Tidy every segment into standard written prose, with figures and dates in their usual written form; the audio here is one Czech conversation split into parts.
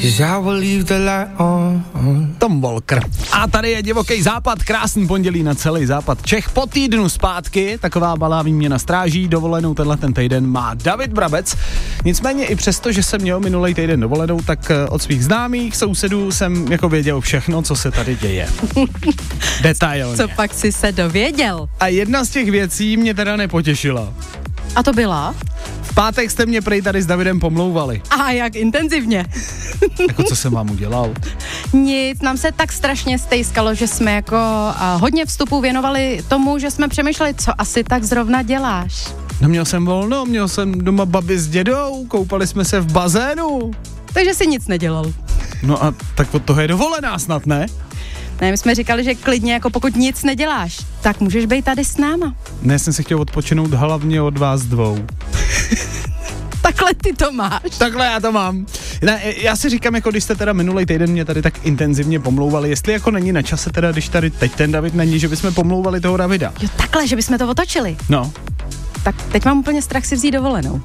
Tom Walker. A tady je Divoký západ, krásný pondělí na celý západ Čech. Po týdnu zpátky, taková malá výměna stráží, dovolenou tenhle ten týden má David Brabec. Nicméně i přesto, že jsem měl minulý týden dovolenou, tak od svých známých, sousedů jsem jako věděl všechno, co se tady děje. Detailně. Co pak si se dověděl? A jedna z těch věcí mě teda nepotěšila. A to byla? V pátek jste mě prej tady s Davidem pomlouvali. A jak intenzivně? Jako co jsem vám udělal? Nic, nám se tak strašně stejskalo, že jsme jako hodně vstupů věnovali tomu, že jsme přemýšleli, co asi tak zrovna děláš. No měl jsem volno, měl jsem doma babi s dědou, koupali jsme se v bazénu. Takže si nic nedělal. No a tak od toho je dovolená snad, ne? Ne, my jsme říkali, že klidně, jako pokud nic neděláš, tak můžeš být tady s náma. Ne, jsem si chtěl odpočinout hlavně od vás dvou. Takhle ty to máš. Takhle já to mám. Ne, já si říkám, jako když jste teda minulý týden mě tady tak intenzivně pomlouvali, jestli jako není na čase teda, když tady teď ten David není, že bychom pomlouvali toho Davida. Jo, takhle, že bychom to otočili. No. Tak teď mám úplně strach si vzít dovolenou.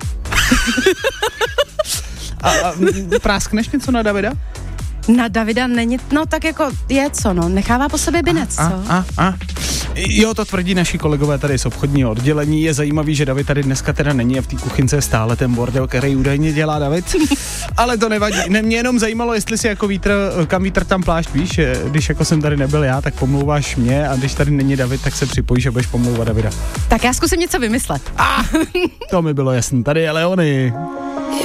A práskneš něco na Davida? Na Davida není, no tak jako je co, no, nechává po sobě binec, co? Jo, to tvrdí naši kolegové tady z obchodního oddělení. Je zajímavý, že David tady dneska teda není a v té kuchynce je stále ten bordel, který údajně dělá David. Ale to nevadí. Mě jenom zajímalo, jestli si jako kam vítr tam plášť, víš, když jako jsem tady nebyl já, tak pomlouváš mě a když tady není David, tak se připojíš a budeš pomlouvat Davida. Tak já zkusím něco vymyslet. To mi bylo jasný. Tady je Leony.